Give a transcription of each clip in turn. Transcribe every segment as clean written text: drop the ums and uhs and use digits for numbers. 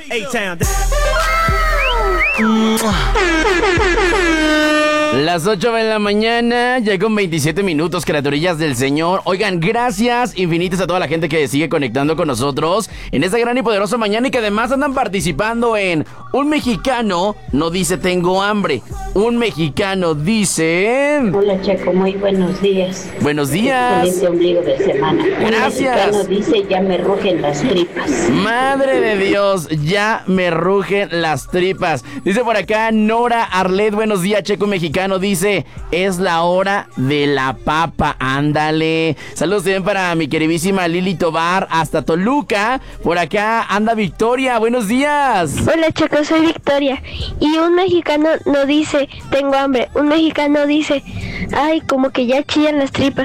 Las 8 de la mañana, ya con 27 minutos, criaturillas del Señor. Oigan, gracias infinitas a toda la gente que sigue conectando con nosotros en esta gran y poderosa mañana y que además andan participando en Un mexicano no dice tengo hambre. Un mexicano dice... Hola, Checo, muy buenos días. Buenos días. Excelente ombligo de semana. Gracias. Un mexicano dice ya me rugen las tripas. Madre de Dios, ya me rugen las tripas. Dice por acá Nora Arlet, buenos días, Checo mexicano. Dice, es la hora de la papa. Ándale. Saludos también para mi queridísima Lili Tobar hasta Toluca. Por acá anda Victoria, buenos días. Hola, Checo, soy Victoria. Y un mexicano no dice tengo hambre. Un mexicano dice, ay, como que ya chillan las tripas.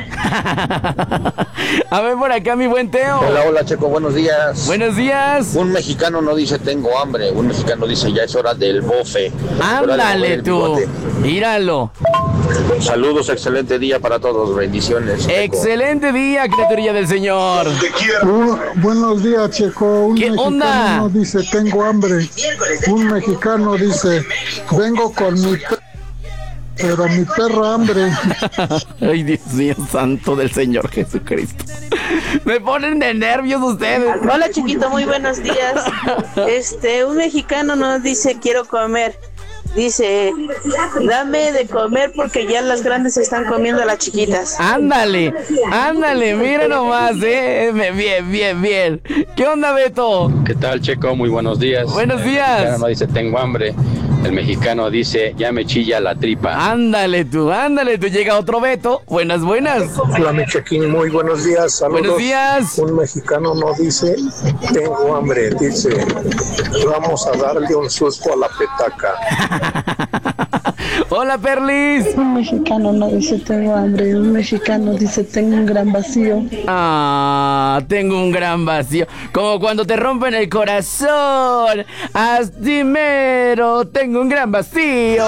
A ver por acá mi buen Teo. Hola, Checo, buenos días. Buenos días. Un mexicano no dice tengo hambre, un mexicano dice ya es hora del bofe. Ándale tú, míralo. Saludos, excelente día para todos, bendiciones, Checo. Excelente día, criaturilla del Señor. Buenos días, Checo. Un ¿Qué mexicano onda? no dice tengo hambre. Un mexicano dice vengo con pero mi perro hambre. Ay, Dios mío, santo del Señor Jesucristo. Me ponen de nervios ustedes. Hola, chiquito, muy buenos días. Un mexicano no dice quiero comer. Dice, dame de comer porque ya las grandes están comiendo a las chiquitas. Ándale, mira nomás, bien. ¿Qué onda, Beto? ¿Qué tal, Checo? Muy buenos días. Buenos días. El mexicano no dice tengo hambre, el mexicano dice ya me chilla la tripa. Ándale tú, llega otro Beto. Buenas. Hola, mi Chequín, muy buenos días. Saludos. Buenos días. Un mexicano no dice tengo hambre, dice vamos a darle un susto a la petaca. Hola, Perlis. Un mexicano no dice tengo hambre, un mexicano dice tengo un gran vacío. Tengo un gran vacío. Como cuando te rompen el corazón. Astimero, tengo un gran vacío.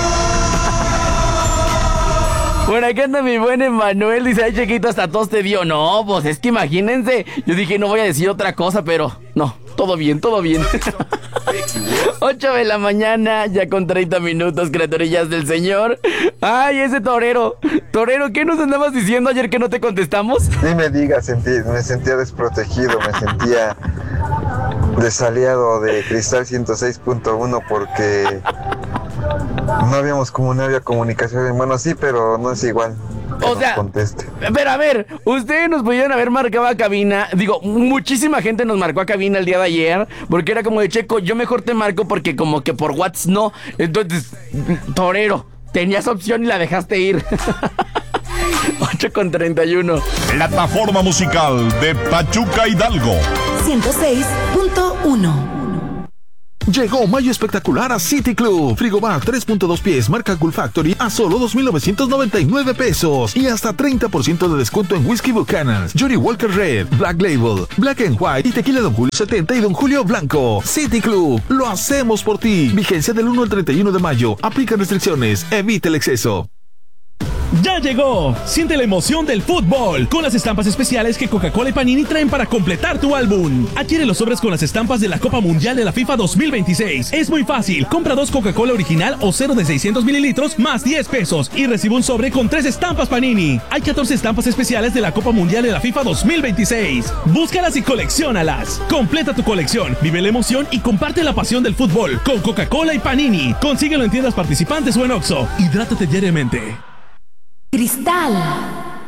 Bueno, aquí anda mi buen Emanuel. Dice, ay, chiquito, hasta tos te dio. No, pues es que imagínense. Yo dije, no voy a decir otra cosa, pero no, todo bien. 8 de la mañana, ya con 30 minutos, criaturillas del Señor. Ay, ese torero, ¿qué nos andabas diciendo ayer que no te contestamos? Ni me digas, me sentía desprotegido, me sentía desaliado de Cristal 106.1 porque no había comunicación. Bueno, sí, pero no es igual. O sea, conteste. Pero a ver, ustedes nos pudieron haber marcado a cabina. Digo, muchísima gente nos marcó a cabina el día de ayer, porque era como de Checo, yo mejor te marco porque como que por WhatsApp no. Entonces, torero, tenías opción y la dejaste ir. 8:31. Plataforma musical de Pachuca Hidalgo 106.1. Llegó mayo espectacular a City Club. Frigobar 3.2 pies marca Cool Factory a solo 2,999 pesos. Y hasta 30% de descuento en Whisky Buchanan's, Johnny Walker Red, Black Label, Black and White y Tequila Don Julio 70 y Don Julio Blanco. City Club, lo hacemos por ti. Vigencia del 1 al 31 de mayo. Aplican restricciones. Evita el exceso. ¡Ya llegó! Siente la emoción del fútbol con las estampas especiales que Coca-Cola y Panini traen para completar tu álbum. Adquiere los sobres con las estampas de la Copa Mundial de la FIFA 2026. Es muy fácil. Compra 2 Coca-Cola original o 0 de 600 mililitros más 10 pesos y recibe un sobre con 3 estampas Panini. Hay 14 estampas especiales de la Copa Mundial de la FIFA 2026. Búscalas y colecciónalas. Completa tu colección, vive la emoción y comparte la pasión del fútbol con Coca-Cola y Panini. Consíguelo en tiendas participantes o en Oxxo. Hidrátate diariamente. Cristal